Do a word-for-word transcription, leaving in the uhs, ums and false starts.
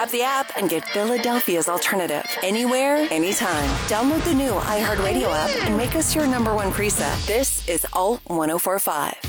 Grab the app and get Philadelphia's alternative. Anywhere, anytime. Download the new iHeartRadio app and make us your number one preset. This is Alt one oh four point five.